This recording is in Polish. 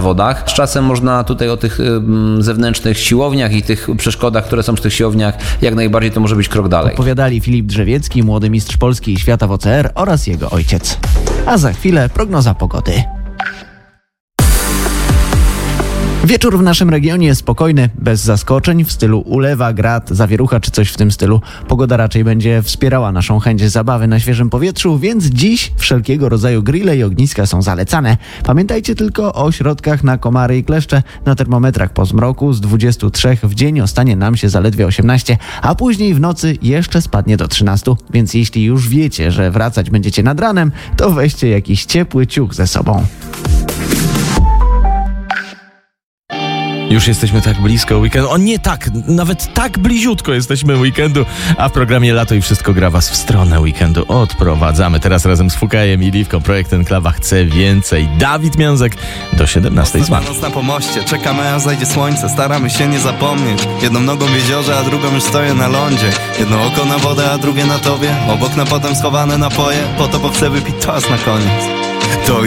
zawodach. Z czasem można tutaj o tych zewnętrznych siłowniach i tych przeszkodach, które są w tych siłowniach, jak najbardziej to może być krok dalej. Opowiadali Filip Drzewiecki, młody mistrz Polski i świata w OCR oraz jego ojciec. A za chwilę prognoza pogody. Wieczór w naszym regionie spokojny, bez zaskoczeń, w stylu ulewa, grad, zawierucha czy coś w tym stylu. Pogoda raczej będzie wspierała naszą chęć zabawy na świeżym powietrzu, więc dziś wszelkiego rodzaju grille i ogniska są zalecane. Pamiętajcie tylko o środkach na komary i kleszcze. Na termometrach po zmroku z 23 w dzień ostanie nam się zaledwie 18, a później w nocy jeszcze spadnie do 13. Więc jeśli już wiecie, że wracać będziecie nad ranem, to weźcie jakiś ciepły ciuch ze sobą. Już jesteśmy tak blisko weekendu. O nie tak, nawet tak bliziutko jesteśmy weekendu, a w programie Lato i Wszystko gra was w stronę weekendu. Odprowadzamy teraz razem z Fukajem i Liwką. Projekt Enklawa chce więcej. Dawid Miązek do 17 z wami. Noc na pomoście, czekamy aż zajdzie słońce, staramy się nie zapomnieć. Jedną nogą w jeziorze, a drugą już stoję na lądzie. Jedno oko na wodę, a drugie na tobie. Obok na potem schowane napoje, po to bo chcę wypić toast na koniec. To